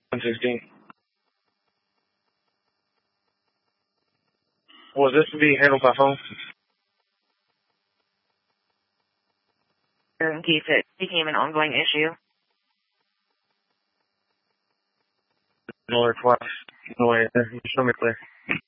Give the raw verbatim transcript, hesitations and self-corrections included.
one sixteen. Was this to be handled by phone? In case it became an ongoing issue. No request. No way. Show me clear.